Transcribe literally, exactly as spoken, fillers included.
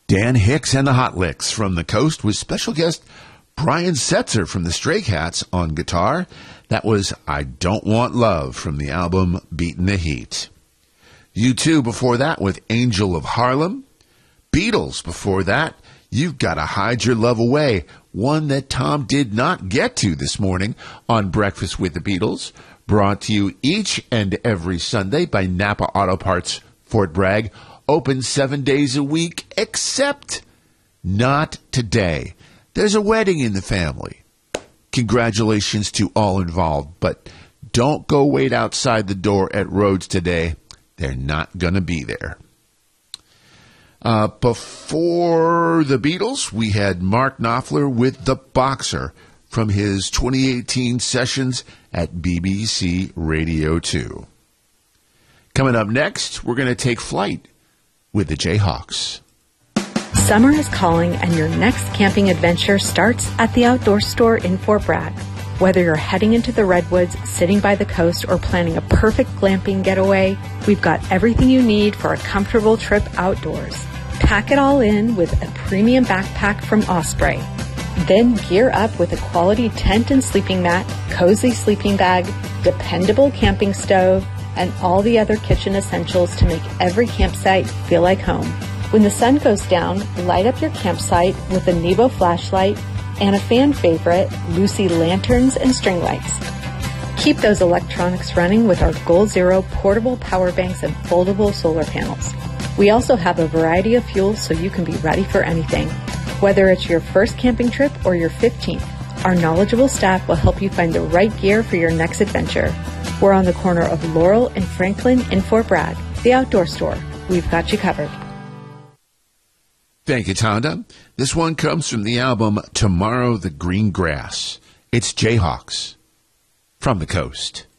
Dan Hicks and the Hot Licks from the Coast with special guest Brian Setzer from the Stray Cats on guitar. That was I Don't Want Love from the album Beatin' the Heat. U two before that with Angel of Harlem. Beatles before that, You've Gotta Hide Your Love Away, one that Tom did not get to this morning on Breakfast with the Beatles, brought to you each and every Sunday by Napa Auto Parts, Fort Bragg, open seven days a week, except not today. There's a wedding in the family. Congratulations to all involved, but don't go wait outside the door at Rhodes today. They're not going to be there. Uh, before the Beatles, we had Mark Knopfler with The Boxer from his twenty eighteen sessions at B B C Radio two. Coming up next, we're going to take flight with the Jayhawks. Summer is calling, and your next camping adventure starts at the Outdoor Store in Fort Bragg. Whether you're heading into the Redwoods, sitting by the coast, or planning a perfect glamping getaway, we've got everything you need for a comfortable trip outdoors. Pack it all in with a premium backpack from Osprey. Then gear up with a quality tent and sleeping mat, cozy sleeping bag, dependable camping stove, and all the other kitchen essentials to make every campsite feel like home. When the sun goes down, light up your campsite with a Nebo flashlight and a fan favorite, Lucy lanterns and string lights. Keep those electronics running with our Goal Zero portable power banks and foldable solar panels. We also have a variety of fuels so you can be ready for anything. Whether it's your first camping trip or your fifteenth, our knowledgeable staff will help you find the right gear for your next adventure. We're on the corner of Laurel and Franklin in Fort Bragg, the Outdoor Store. We've got you covered. Thank you, Tonda. This one comes from the album Tomorrow the Green Grass. It's Jayhawks from the Coast.